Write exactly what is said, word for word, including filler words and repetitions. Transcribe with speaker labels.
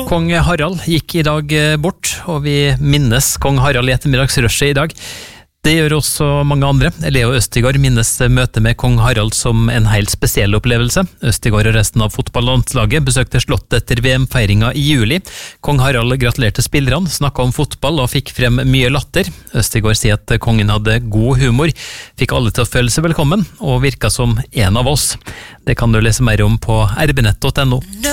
Speaker 1: Kong Harald gikk i dag bort, og vi minnes Kong Harald i ettermiddagsrushet i dag. Det gjør også mange andre. Leo Østigård minnes møtet med Kong Harald som en helt spesiell opplevelse. Østigård og resten av fotballandslaget besøkte slottet etter V M-feiringa i juli. Kong Harald gratulerte spillerne, snakket om fotball og fikk frem mye latter. Østigård sier at kongen hadde god humor, fikk alle til å føle seg velkommen, og virka som en av oss. Det kan du lese mer om på r b nett punktum no.